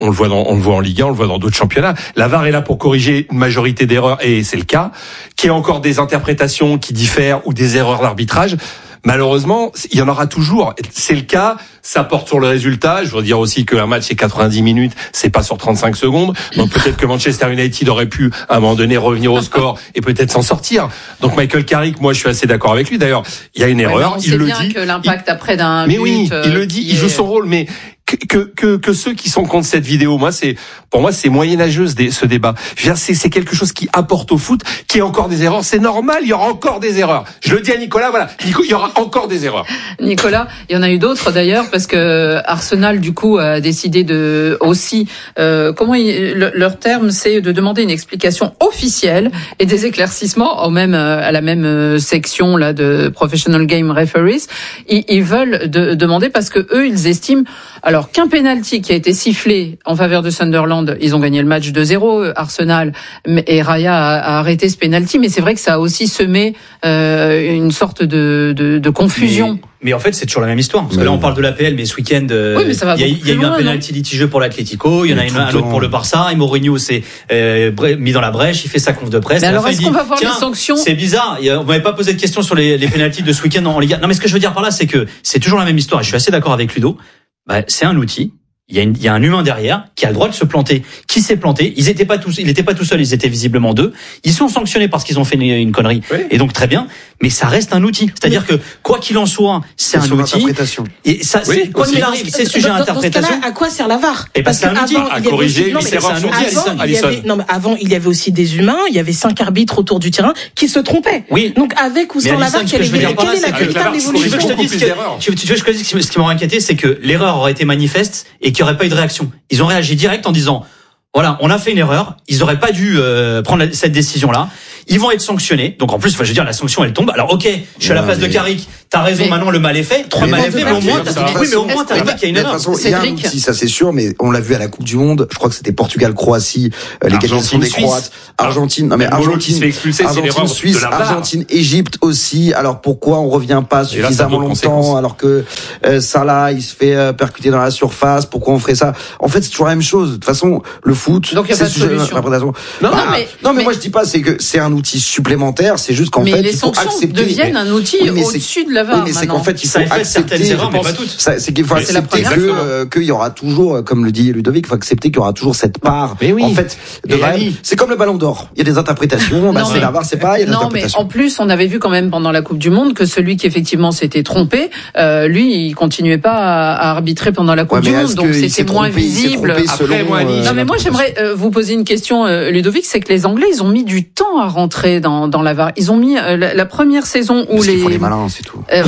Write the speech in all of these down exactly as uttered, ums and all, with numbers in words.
On le voit dans, on le voit en Ligue un, on le voit dans d'autres championnats. La V A R est là pour corriger une majorité d'erreurs, et c'est le cas. Qu'il y ait encore des interprétations qui diffèrent ou des erreurs d'arbitrage, malheureusement, il y en aura toujours. C'est le cas. Ça porte sur le résultat. Je veux dire aussi qu'un match c'est quatre-vingt-dix minutes, c'est pas sur trente-cinq secondes. Donc peut-être que Manchester United aurait pu à un moment donné revenir au score et peut-être s'en sortir. Donc Michael Carrick, moi je suis assez d'accord avec lui. D'ailleurs, il y a une erreur. Ouais, il le dit. On sait bien que l'impact il... après d'un mais but. Mais oui, il le dit. Il joue son rôle. Mais que, que, que ceux qui sont contre cette vidéo, moi, c'est, pour moi, c'est moyenâgeuse, ce débat. Je veux dire, c'est, c'est quelque chose qui apporte au foot, qui est encore des erreurs. C'est normal, il y aura encore des erreurs. Je le dis à Nicolas, voilà. Nico, il y aura encore des erreurs. Nicolas, il y en a eu d'autres d'ailleurs, parce que Arsenal, du coup, a décidé de, aussi, euh, comment il, le, leur terme, c'est de demander une explication officielle et des éclaircissements au même, à la même section, là, de Professional Game Referees. Ils, ils veulent de, demander parce que eux, ils estiment, alors, qu'un penalty qui a été sifflé en faveur de Sunderland, ils ont gagné le match deux zéro, Arsenal, et Raya a, a arrêté ce penalty, mais c'est vrai que ça a aussi semé euh, une sorte de, de, de confusion. Mais... Mais en fait, c'est toujours la même histoire. Parce que là, on parle de l'A P L, mais ce week-end, euh, oui, mais ça va il y a, il y a eu loin, un penalty litigeux pour l'Atlético, il y en a une, un autre pour le Barça, et Mourinho s'est euh, mis dans la brèche, il fait sa conf de presse. Mais alors, est-ce dit, qu'on va voir les sanctions? C'est bizarre, on m'avait pas posé de questions sur les, les penalties de ce week-end en Ligue un. Non, mais ce que je veux dire par là, c'est que c'est toujours la même histoire, et je suis assez d'accord avec Ludo. Bah, c'est un outil. Il y, a une, il y a un humain derrière qui a le droit de se planter, qui s'est planté. Ils étaient pas tous, il n'était pas tout seul, ils étaient visiblement deux. Ils sont sanctionnés parce qu'ils ont fait une, une connerie. Oui. Et donc très bien, mais ça reste un outil. C'est-à-dire que quoi qu'il en soit, c'est un outil. Et ça, oui, quoi qu'il arrive, c'est sujet à interprétation. Dans ce cas-là, à quoi sert la V A R? Et parce, parce qu'un outil à corriger. Non, mais avant, il y avait, non, mais avant, il y avait aussi des humains. Il y avait cinq arbitres autour du terrain qui se trompaient. Oui. Donc avec ou sans la V A R, quelle est la véritable évolution? Tu veux que je te dise ce qui m'aurait inquiété, c'est que l'erreur aurait été manifeste et qu'il n'y aurait pas eu de réaction. Ils ont réagi direct en disant voilà, on a fait une erreur, ils n'auraient pas dû euh, prendre la, cette décision-là. Ils vont être sanctionnés. Donc en plus, enfin, je veux dire, la sanction elle tombe. Alors ok, je suis à la place mais... de Carrick. T'as raison, mais... maintenant le mal est fait. Trois mal est fait, mais au moins, t'as oui, mais au moins, t'as vu qu'il y a une erreur. De toute façon, il y a un outil, ça c'est sûr, mais on l'a vu à la Coupe du Monde. Je crois que c'était Portugal, Croatie, les qualifications des Croates, Argentine. Non mais Argentine, se fait expulser, Argentine, Suisse, Argentine, Égypte aussi. Alors pourquoi on revient pas suffisamment longtemps alors que euh, Salah il se fait euh, percuter dans la surface? Pourquoi on ferait ça? En fait, c'est toujours la même chose. De toute façon, le foot, donc il y a pas de solution. Non, non, mais, non, mais, mais moi je dis pas, c'est que c'est un outil supplémentaire. C'est juste qu'en mais fait, les il faut accepter. deviennent un outil oui, au-dessus de la V A R. Oui, mais c'est qu'en fait, il faut ça accepter. Certaines erreurs, mais pas toutes. Ça, c'est qu'il faut mais accepter que euh, qu'il y aura toujours, comme le dit Ludovic, il faut accepter qu'il y aura toujours cette part. Mais oui. En fait, de vrai, c'est comme le Ballon d'Or. Il y a des interprétations. Bah, c'est la V A R, c'est pas. Il y a des non, mais en plus, on avait vu quand même pendant la Coupe du Monde que celui qui effectivement s'était trompé, euh, lui, il continuait pas à, à arbitrer pendant la Coupe ouais, du Monde, donc c'était moins trompé, visible. Après, moi, euh, non, mais moi, j'aimerais euh, vous poser une question, euh, Ludovic, c'est que les Anglais, ils ont mis du temps à rentrer dans dans la V A R. Ils ont mis euh, la, la première saison où Parce les. Ils font les malins, c'est tout. Euh...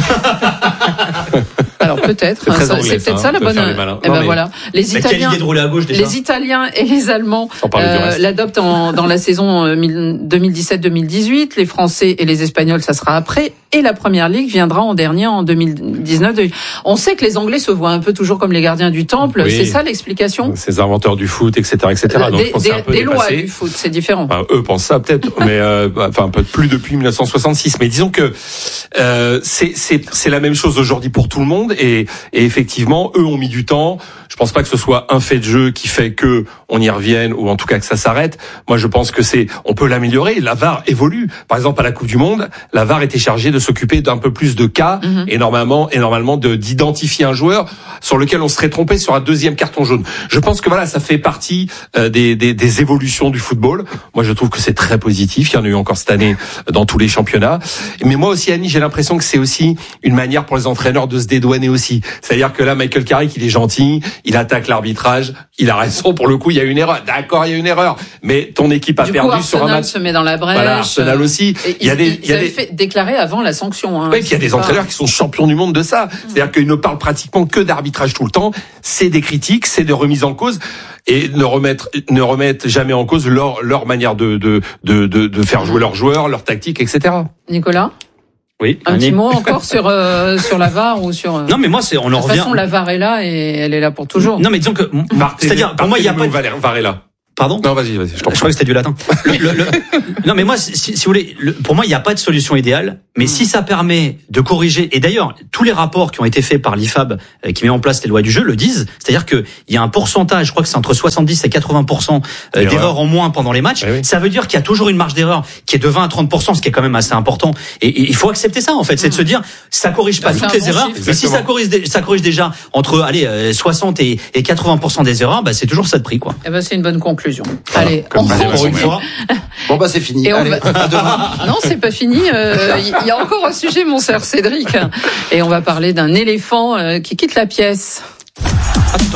Alors peut-être, c'est, hein, c'est peut-être ça, ça la bonne. Eh ben non, voilà, les Italiens, à gauche, déjà. les Italiens et les Allemands euh, l'adoptent en, dans la saison deux mille dix-sept deux mille dix-huit. Les Français et les Espagnols, ça sera après. Et la Première Ligue viendra en dernier en deux mille dix-neuf. On sait que les Anglais se voient un peu toujours comme les gardiens du temple. Oui. C'est ça l'explication. Ces inventeurs du foot, et cetera, et cetera. Donc, des je pense des, un peu des lois du foot, c'est différent. Enfin, eux pensent ça peut-être, mais euh, enfin un peu plus depuis mille neuf cent soixante-six. Mais disons que euh, c'est c'est c'est la même chose aujourd'hui pour tout le monde. Et, et effectivement, eux ont mis du temps. Je pense pas que ce soit un fait de jeu qui fait que on y revienne ou en tout cas que ça s'arrête. Moi, je pense que c'est, on peut l'améliorer. La V A R évolue. Par exemple, à la Coupe du Monde, la V A R était chargée de s'occuper d'un peu plus de cas mm-hmm. et normalement, et normalement de d'identifier un joueur sur lequel on serait trompé sur un deuxième carton jaune. Je pense que voilà, ça fait partie euh, des, des des évolutions du football. Moi, je trouve que c'est très positif. Il y en a eu encore cette année dans tous les championnats. Mais moi aussi, Annie, j'ai l'impression que c'est aussi une manière pour les entraîneurs de se dédouaner aussi. C'est-à-dire que là, Michael Carrick, il est gentil. Il attaque l'arbitrage, il a raison, pour le coup, il y a une erreur. D'accord, il y a une erreur, mais ton équipe a du perdu coup, sur un match. Se met dans la brèche. Voilà, Arsenal aussi. Il y a des, il y a des fait déclarer avant la sanction. Hein, oui, puis il y a des pas... entraîneurs qui sont champions du monde de ça. C'est-à-dire qu'ils ne parlent pratiquement que d'arbitrage tout le temps. C'est des critiques, c'est de remise en cause. Et ne remettre, ne remettent jamais en cause leur, leur manière de, de, de, de, de faire jouer leurs joueurs, leur tactique, et cetera. Nicolas? Oui. Un petit mot encore sur euh, sur la V A R ou sur. Euh... Non, mais moi, c'est on en revient. De toute façon, la V A R est là et elle est là pour toujours. Non, mais disons que, c'est-à-dire, pour moi, il y a pas. V A R est là. Pardon ? Non, vas-y, vas-y. Je, je crois que c'était du latin. Le, le, le... Non, mais moi, si, si vous voulez, le, pour moi, il n'y a pas de solution idéale. Mais mmh. si ça permet de corriger, et d'ailleurs, tous les rapports qui ont été faits par l'I F A B, euh, qui met en place les lois du jeu, le disent. C'est-à-dire que il y a un pourcentage, je crois que c'est entre soixante-dix et quatre-vingts pour cent euh, d'erreurs en moins pendant les matchs. Oui. Ça veut dire qu'il y a toujours une marge d'erreur qui est de vingt à trente pour cent, ce qui est quand même assez important. Et, et il faut accepter ça, en fait. C'est mmh. de se dire, ça corrige pas toutes les bon erreurs. Mais si ça corrige, ça corrige déjà entre, allez, euh, soixante et quatre-vingts pour cent des erreurs, bah, c'est toujours ça de prix, quoi. Eh ben, c'est une bonne conclusion. Voilà. Allez. Comme on pour une fois. Bon bah c'est fini. Et on va... Non, c'est pas fini. Il euh, y a encore un sujet, mon cher Cédric. Et on va parler d'un éléphant euh, qui quitte la pièce. Attends.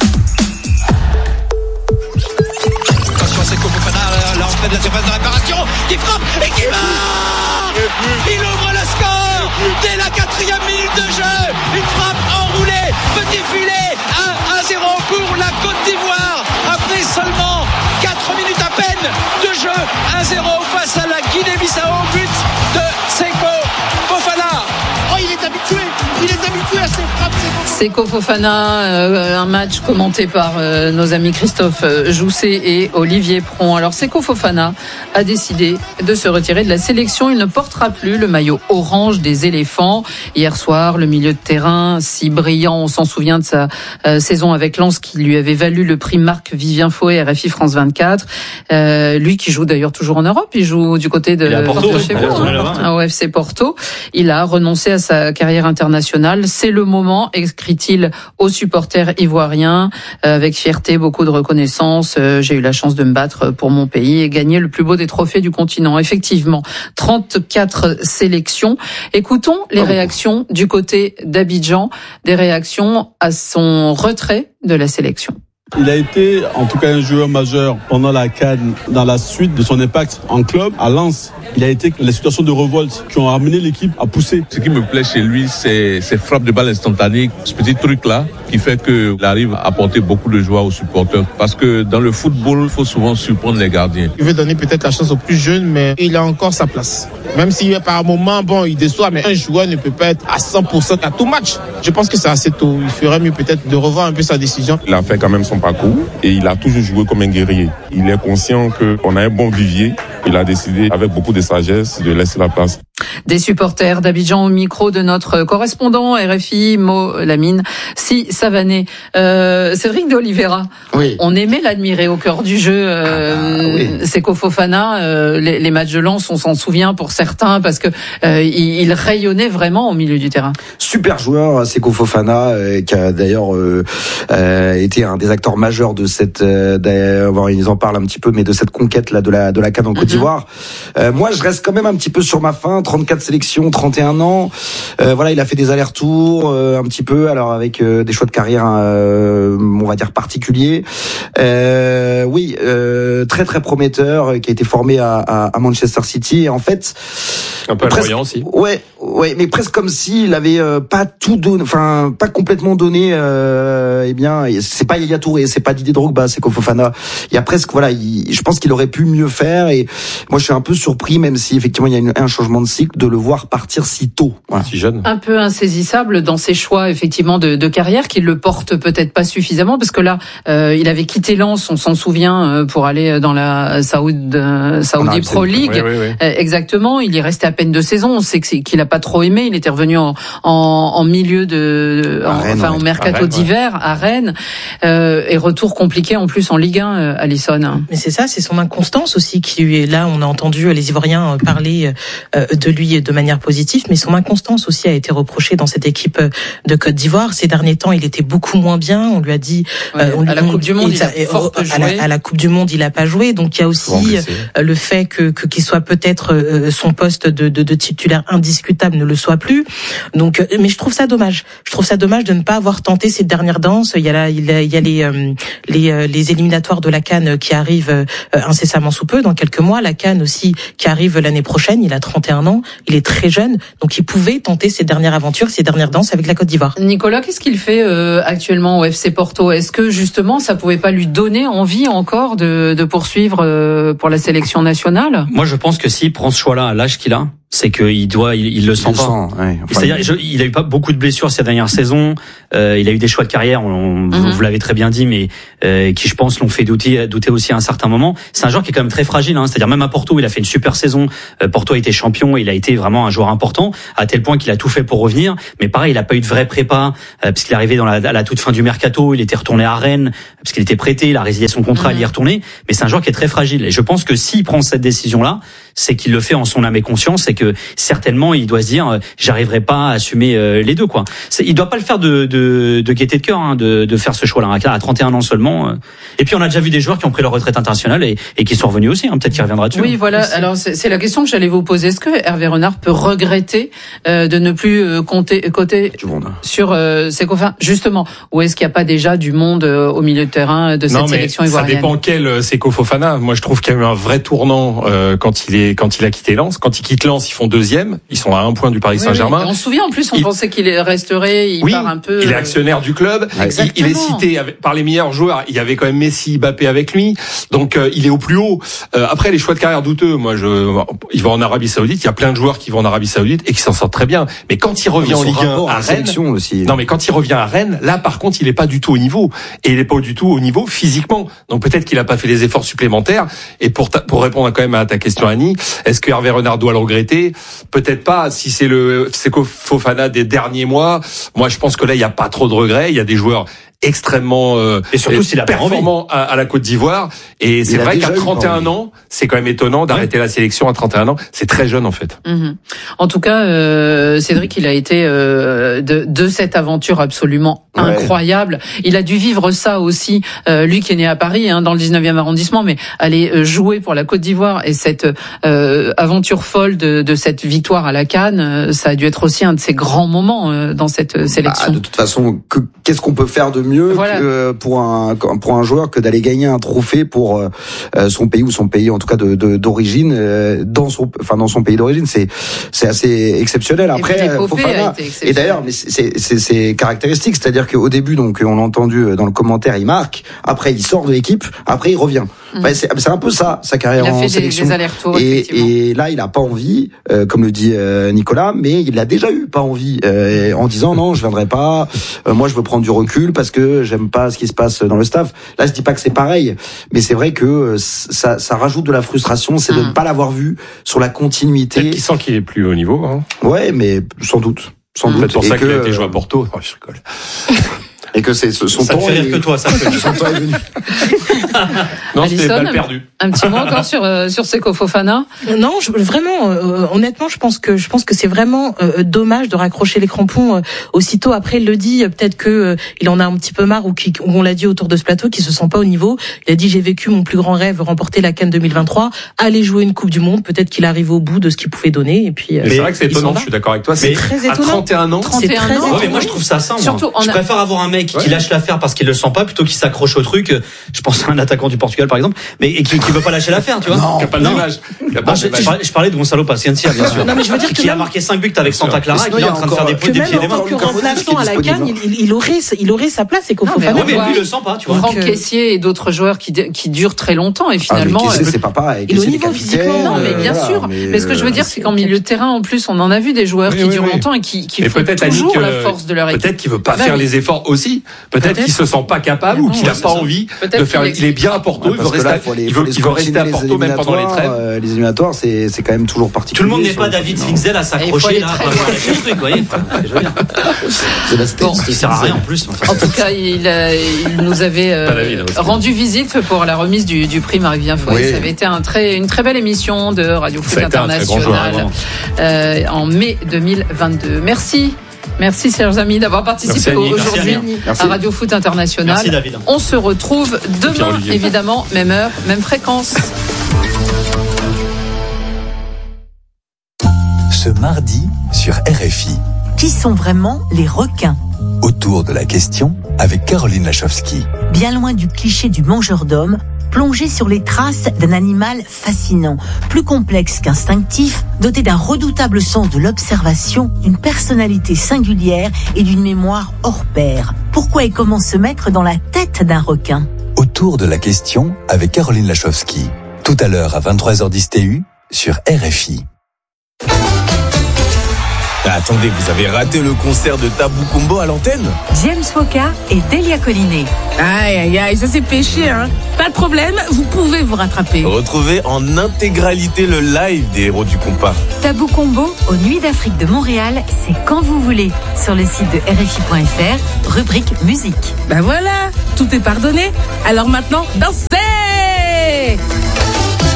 Attention, c'est Kofofana, l'entrée de la surface de réparation, qui frappe et qui marque. Il ouvre le score dès la quatrième minute de jeu. Une frappe enroulée, petit filet, un à zéro pour la Côte d'Ivoire. Après seulement quatre minutes à peine de jeu, un zéro face à la Guinée-Bissau, but de Seko Fofana. Oh, il est habitué, il est habitué à ces frappes. Seko Fofana, euh, un match commenté par euh, nos amis Christophe Jousset et Olivier Pron. Alors Seko Fofana a décidé de se retirer de la sélection. Il ne portera plus le maillot orange des éléphants. Hier soir, le milieu de terrain, si brillant, on s'en souvient de sa euh, saison avec Lens qui lui avait valu le prix Marc-Vivien Fauet, R F I France vingt-quatre. Euh, lui qui joue d'ailleurs toujours en Europe, il joue du côté de Porto, Porto chez vous, hein, au F C Porto. Il a renoncé à sa carrière internationale. C'est le moment, écrit-il aux supporters ivoiriens, euh, avec fierté, beaucoup de reconnaissance. Euh, j'ai eu la chance de me battre pour mon pays et gagner le plus beau des trophées du continent. Effectivement, trente-quatre sélections. Écoutons les réactions du côté d'Abidjan, des réactions à son retrait de la sélection. Il a été en tout cas un joueur majeur pendant la CAN dans la suite de son impact en club à Lens. Il a été les situations de révolte qui ont amené l'équipe à pousser. Ce qui me plaît chez lui, c'est ses frappes de balle instantanées, ce petit truc-là qui fait qu'il arrive à apporter beaucoup de joie aux supporters. Parce que dans le football, il faut souvent surprendre les gardiens. Il veut donner peut-être la chance aux plus jeunes, mais il a encore sa place. Même si par moment, bon, il déçoit, mais un joueur ne peut pas être à cent pour cent à tout match. Je pense que c'est assez tôt. Il ferait mieux peut-être de revoir un peu sa décision. Il a fait quand même son parcours et il a toujours joué comme un guerrier. Il est conscient qu'on a un bon vivier. Il a décidé, avec beaucoup de sagesse, de laisser la place. Des supporters d'Abidjan au micro de notre correspondant R F I, Mo Lamine, Si Savané. Euh, Cédric de Oliveira, oui. On aimait l'admirer au cœur du jeu. Euh, ah, oui. Seko Fofana, euh, les, les matchs de Lens, on s'en souvient pour certains, parce que euh, il, il rayonnait vraiment au milieu du terrain. Super joueur, Seko Fofana, euh, qui a d'ailleurs euh, euh, été un des acteurs majeurs de cette, euh, ils en parlent un petit peu, mais de cette conquête là de la de la CAN en Côte d'Ivoire. Mm-hmm. Euh, moi, je reste quand même un petit peu sur ma faim. trente-quatre sélections, trente et un ans. Euh, voilà, il a fait des allers-retours euh, un petit peu, alors avec euh, des choix de carrière, euh, on va dire particuliers. Euh, oui, euh, très très prometteur, qui a été formé à, à, à Manchester City. Et en fait, un peu presque, aussi. Ouais, ouais, mais presque comme s'il avait euh, pas tout donné, enfin pas complètement donné. Euh, eh bien, c'est pas Yaya Touré, c'est pas Didier Drogba, c'est Seko Fofana. Il y a presque, voilà, il, je pense qu'il aurait pu mieux faire. Et moi, je suis un peu surpris, même si effectivement il y a une, un changement de cycle, de le voir partir si tôt, voilà. Si jeune. Un peu insaisissable dans ses choix effectivement de, de carrière, qu'il le porte peut-être pas suffisamment, parce que là, euh, il avait quitté Lens, on s'en souvient, pour aller dans la Saoud, euh, Saudi Pro League. Oui, oui, oui. Euh, exactement. Il y est resté à peine deux saisons. On sait que c'est, qu'il a pas trop aimé. Il était revenu en, en, en milieu de, en, Rennes, enfin, ouais. en mercato Rennes, d'hiver, ouais. à Rennes, euh, et retour compliqué en plus en Ligue un, euh, Alisson. Mais c'est ça, c'est son inconstance aussi qui lui est là. On a entendu les Ivoiriens parler euh, de lui de manière positive, mais son inconstance aussi a été reprochée dans cette équipe de Côte d'Ivoire. Ces derniers temps, il était beaucoup moins bien. On lui a dit ouais, euh, on, à la Coupe du Monde, il, il a fort peu joué. À la, à la Coupe du Monde, il a pas joué. Donc il y a aussi euh, le fait que, que qu'il soit peut-être euh, son poste de, de, de titulaire indiscutable ne le soit plus. Donc, euh, mais je trouve ça dommage. Je trouve ça dommage de ne pas avoir tenté cette dernière danse. Il y a là, il y a, il y a les euh, les euh, les éliminatoires de la CAN qui arrivent euh, incessamment sous peu, dans quelques mois. La CAN aussi qui arrive l'année prochaine. Il a trente et un ans. Il est très jeune, donc il pouvait tenter ses dernières aventures, ses dernières danses avec la Côte d'Ivoire. Nicolas, qu'est-ce qu'il fait euh, actuellement au F C Porto ? Est-ce que justement ça pouvait pas lui donner envie encore de, de poursuivre euh, pour la sélection nationale ? Moi, je pense que s'il prend ce choix-là à l'âge qu'il a, C'est qu'il doit, il, il le sent il pas. Le sent, ouais. Enfin, C'est-à-dire, je, il a eu pas beaucoup de blessures ces dernières saisons. Euh, il a eu des choix de carrière, on, mm-hmm. vous l'avez très bien dit, mais euh, qui, je pense, l'ont fait douter, douter aussi à un certain moment. C'est un joueur qui est quand même très fragile. Hein. C'est-à-dire, même à Porto, il a fait une super saison. Euh, Porto a été champion, il a été vraiment un joueur important, à tel point qu'il a tout fait pour revenir. Mais pareil, il a pas eu de vraie prépa, euh, parce qu'il est arrivé dans la, à la toute fin du mercato. Il était retourné à Rennes, parce qu'il était prêté, il a résilié son contrat, mm-hmm. il y est retourné. Mais c'est un joueur qui est très fragile. Et je pense que s'il prend cette décision-là, c'est qu'il le fait en son âme et conscience, et que certainement il doit se dire, euh, j'arriverai pas à assumer euh, les deux, quoi. C'est, il doit pas le faire de, de, de gaieté de cœur, hein, de, de faire ce choix-là. À trente et un ans seulement. Euh. Et puis on a déjà vu des joueurs qui ont pris leur retraite internationale et, et qui sont revenus aussi. Hein. Peut-être qu'il reviendra dessus. Oui, voilà. Alors c'est, c'est la question que j'allais vous poser. Est-ce que Hervé Renard peut regretter euh, de ne plus euh, compter côté sur euh, ses copains, justement, ou est-ce qu'il n'y a pas déjà du monde euh, au milieu de terrain de cette non, mais sélection ivoirienne? Ça dépend quel euh, Seko Fofana. Moi, je trouve qu'il y a eu un vrai tournant euh, quand il est quand il a quitté Lens. Quand il quitte Lens, ils font deuxième. Ils sont à un point du Paris oui, Saint-Germain. Oui. On se souvient en plus, on il... pensait qu'il resterait. Il oui, part un peu. Il est actionnaire du club. Exactement. Il, il est cité avec, par les meilleurs joueurs. Il y avait quand même Messi, Mbappé avec lui. Donc euh, il est au plus haut. Euh, après les choix de carrière douteux. Moi, je, il va en Arabie Saoudite. Il y a plein de joueurs qui vont en Arabie Saoudite et qui s'en sortent très bien. Mais quand il revient en Ligue un à Rennes, aussi. non mais quand il revient à Rennes, là par contre, il est pas du tout au niveau. Et il est pas du tout au niveau physiquement. Donc peut-être qu'il a pas fait les efforts supplémentaires. Et pour ta, pour répondre quand même à ta question, Annie, est-ce que Hervé Renard doit le regretter? Peut-être pas. Si c'est le Seko Fofana des derniers mois, moi je pense que là il y a pas trop de regrets. Il y a des joueurs extrêmement euh, et surtout s'il a performant à, à la Côte d'Ivoire, et c'est vrai qu'à trente et un ans, c'est quand même étonnant d'arrêter ouais. la sélection à trente et un ans. C'est très jeune en fait. Mmh. En tout cas, euh, Cédric, il a été euh, de, de cette aventure absolument ouais. incroyable. Il a dû vivre ça aussi, euh, lui qui est né à Paris, hein, dans le dix-neuvième arrondissement, mais aller jouer pour la Côte d'Ivoire et cette euh, aventure folle de, de cette victoire à la CAN, euh, ça a dû être aussi un de ses grands moments euh, dans cette sélection. Bah, de toute façon, que, qu'est-ce qu'on peut faire de mieux voilà. que pour un pour un joueur que d'aller gagner un trophée pour euh, son pays ou son pays en tout cas de, de d'origine euh, dans son enfin dans son pays d'origine, c'est c'est assez exceptionnel. Après Fofana, et d'ailleurs mais c'est c'est c'est caractéristique, c'est-à-dire qu'au début, donc on l'a entendu dans le commentaire, il marque, après il sort de l'équipe, après il revient. Mmh. Enfin, c'est c'est un peu ça sa carrière en sélection. Il a fait des, des allers-retours, et, et là il a pas envie, euh, comme le dit euh, Nicolas, mais il a déjà eu pas envie euh, en disant non, je viendrai pas, euh, moi je veux prendre du recul parce que j'aime pas ce qui se passe dans le staff. Là, je dis pas que c'est pareil, mais c'est vrai que ça, ça rajoute de la frustration, c'est mmh. de ne pas l'avoir vu sur la continuité. Peut-être qu'il sent qu'il est plus haut niveau. Hein. Ouais, mais sans doute. Sans mmh. doute. C'est pour et ça que, qu'il a été joué à Porto. Oh, je rigole. Et que c'est son ça temps. Ça fait rire est... que toi, ça fait son temps est venu. Non, c'était balle perdue. Un petit mot encore sur euh, sur Seko Fofana. Non, je, vraiment, euh, honnêtement, je pense que je pense que c'est vraiment euh, dommage de raccrocher les crampons euh, aussitôt. Après, il le dit, peut-être que euh, il en a un petit peu marre, ou, qui, ou on l'a dit autour de ce plateau, qu'il se sent pas au niveau. Il a dit, j'ai vécu mon plus grand rêve, remporter la CAN deux mille vingt-trois, aller jouer une Coupe du Monde. Peut-être qu'il arrive au bout de ce qu'il pouvait donner. Et puis. Euh, c'est vrai que c'est étonnant. Je suis d'accord avec toi. C'est très étonnant. À trente et un ans. trente et un ans. Ouais, mais moi, je trouve ça sain. Surtout, je a... préfère avoir un mec ouais. qui lâche l'affaire parce qu'il le sent pas, plutôt qu'il s'accroche au truc. Je pense à un attaquant du Portugal, par exemple, mais et qui, qui veut pas lâcher l'affaire, tu vois. Non, qui a pas d'image. Ah, je, je parlais de Gonzalo Paciencia, bien sûr. Non, mais je veux dire qui a marqué cinq buts avec Santa Clara, qui est en train de faire des pieds des mains. Que remplaçant à la CAN, il, il aurait, il aurait sa place, et qu'au Fofana. Mais lui, il le sent pas, tu vois. Franck Caissier et d'autres joueurs qui, qui durent très longtemps, et finalement. Ah, c'est pas pareil. Il est au niveau physiquement. Non, mais bien sûr. Mais ce que je veux dire, c'est qu'en milieu de terrain, en plus, on en a vu des joueurs qui durent longtemps et qui, qui font toujours la force de leur équipe. Peut-être qu'il veut pas faire les efforts aussi. Peut-être qu'il se sent pas capable ou qu'il a pas envie de faire. Il est bien à Porto, il veut rester à Porto même pendant les trêves. Les éliminatoires, c'est c'est quand même toujours particulier. Tout le monde n'est pas David Finzel à s'accrocher là, à lâcher le truc, vous voyez. Bon, il sert à rien en plus. En tout cas, il, euh, il nous avait euh, rendu visite pour la remise du, du prix Marie-Vien Foy. Oui. Ça avait été un très, une très belle émission de Radio Foot International euh, en mai deux mille vingt-deux. Merci. Merci, chers amis, d'avoir participé Merci, aujourd'hui Merci. à Radio Foot International. Merci, David. On se retrouve demain, évidemment, même heure, même fréquence. Ce mardi sur R F I. Qui sont vraiment les requins ? Autour de la question avec Caroline Lachowski. Bien loin du cliché du mangeur d'hommes, plongé sur les traces d'un animal fascinant, plus complexe qu'instinctif, doté d'un redoutable sens de l'observation, d'une personnalité singulière et d'une mémoire hors pair. Pourquoi et comment se mettre dans la tête d'un requin ? Autour de la question avec Caroline Lachowski. Tout à l'heure à vingt-trois heures dix T U sur R F I. Ah, attendez, vous avez raté le concert de Tabou Combo à l'antenne? James Foka et Delia Collinet. Aïe, aïe, aïe, ça c'est péché, hein. Pas de problème, vous pouvez vous rattraper. Retrouvez en intégralité le live des héros du compas. Tabou Combo aux Nuits d'Afrique de Montréal, c'est quand vous voulez. Sur le site de R F I point F R, rubrique musique. Ben voilà, tout est pardonné. Alors maintenant, dansez!